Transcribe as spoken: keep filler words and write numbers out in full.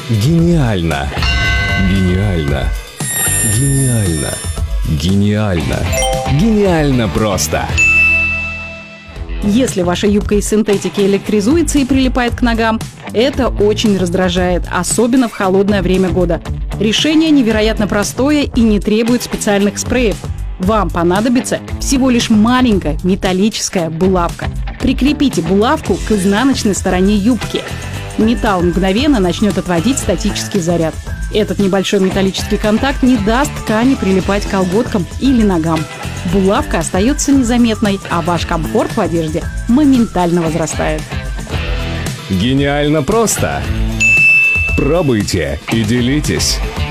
Гениально! Гениально! Гениально! Гениально! Гениально просто! Если ваша юбка из синтетики электризуется и прилипает к ногам, это очень раздражает, особенно в холодное время года. Решение невероятно простое и не требует специальных спреев. Вам понадобится всего лишь маленькая металлическая булавка. Прикрепите булавку к изнаночной стороне юбки. Металл мгновенно начнет отводить статический заряд. Этот небольшой металлический контакт не даст ткани прилипать к колготкам или ногам. Булавка остается незаметной, а ваш комфорт в одежде моментально возрастает. Гениально просто! Пробуйте и делитесь!